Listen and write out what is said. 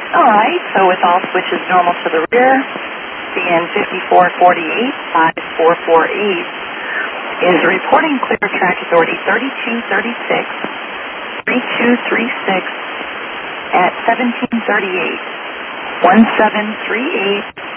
All right, so with all switches normal to the rear, CN 5448, 5448 is reporting clear track authority 3236, 3236 at 1738, 1738.